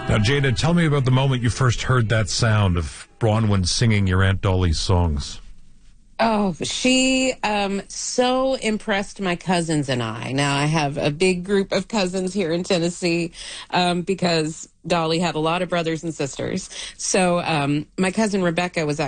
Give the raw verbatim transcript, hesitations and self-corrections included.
Now, Jada, tell me about the moment you first heard that sound of Bronwyn singing your Aunt Dolly's songs. Oh, she um, so impressed my cousins and I. Now, I have a big group of cousins here in Tennessee um, because Dolly had a lot of brothers and sisters. So um, my cousin Rebecca was